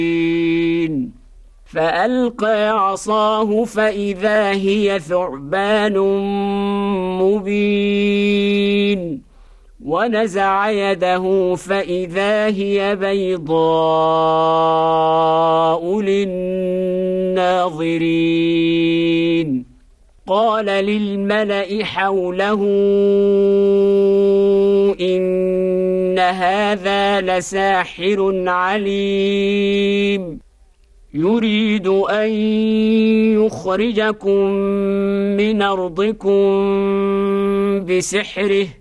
فألقى عصاه فإذا هي ثعبان مبين ونزع يده فإذا هي بيضاء للناظرين قال للملأ حوله إن هذا لساحر عليم يريد أن يخرجكم من أرضكم بسحره